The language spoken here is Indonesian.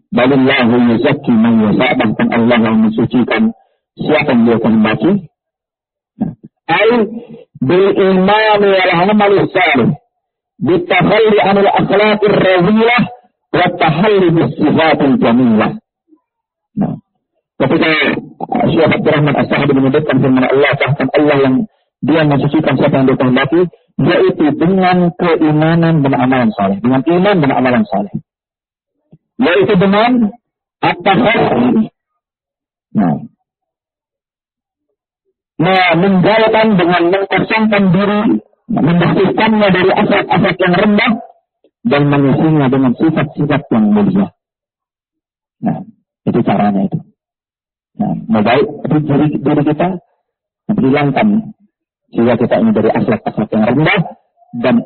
Balillahu yuzakki man yasha, bahkan Allah yang mensucikan siapa yang dia kehendaki. Ai bil iman wal amal salih, bittakhalli anil akhlaqir radhiyah wa tahalli bis sifatil jamilah. Nah, ketika Syekh Abdurrahman As-Sa'di menyebutkan firman Allah, bahkan Allah yang dia mensucikan siapa yang dia kehendaki, yaitu dengan keimanan dan amalan saleh, dengan iman dan amalan saleh, yaitu dengan at-takhalli. Meninggalkan dengan mengkosongkan diri, membersihkannya dari aset-aset yang rendah dan mengisinya dengan sifat-sifat yang mulia. Nah, itu caranya itu. Nah, baik diri kita hilangkan jika kita ini dari akhlak-akhlak yang rendah dan